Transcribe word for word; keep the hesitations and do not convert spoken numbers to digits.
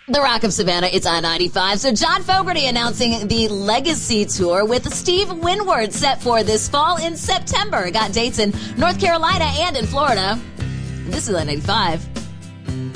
The Rock of Savannah, it's I ninety-five. So John Fogerty announcing the Legacy Tour with Steve Winwood set for this fall in September. Got dates in North Carolina and in Florida. This is I ninety-five.